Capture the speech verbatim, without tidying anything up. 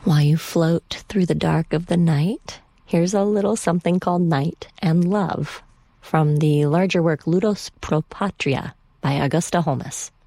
While you float through the dark of the night, here's a little something called Night and Love from the larger work Ludus pro Patria by Augusta Holmes.